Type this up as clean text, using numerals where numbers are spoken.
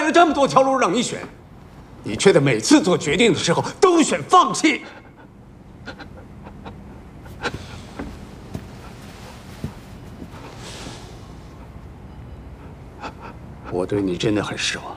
开了这么多条路让你选，你却在每次做决定的时候都选放弃。我对你真的很失望。